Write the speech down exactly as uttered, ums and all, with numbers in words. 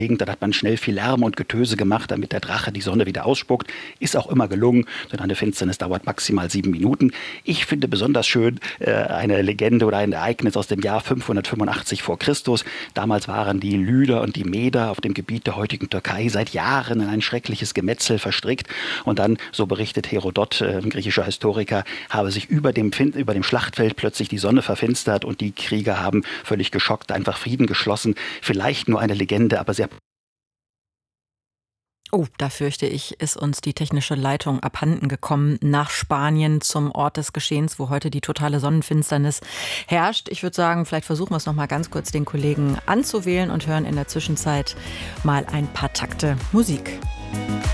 Dann hat man schnell viel Lärm und Getöse gemacht, damit der Drache die Sonne wieder ausspuckt. Ist auch immer gelungen, denn eine Finsternis dauert maximal sieben Minuten. Ich finde besonders schön äh, eine Legende oder ein Ereignis aus dem Jahr fünfhundertfünfundachtzig vor Christus. Damals waren die Lyder und die Meder auf dem Gebiet der heutigen Türkei seit Jahren in ein schreckliches Gemetzel verstrickt. Und dann, so berichtet Herodot, äh, ein griechischer Historiker, habe sich über dem, fin- über dem Schlachtfeld plötzlich die Sonne verfinstert und die Krieger haben völlig geschockt einfach Frieden geschlossen. Vielleicht nur eine Legende, aber sehr. Oh, da fürchte ich, ist uns die technische Leitung abhanden gekommen nach Spanien zum Ort des Geschehens, wo heute die totale Sonnenfinsternis herrscht. Ich würde sagen, vielleicht versuchen wir es noch mal ganz kurz, den Kollegen anzuwählen und hören in der Zwischenzeit mal ein paar Takte Musik.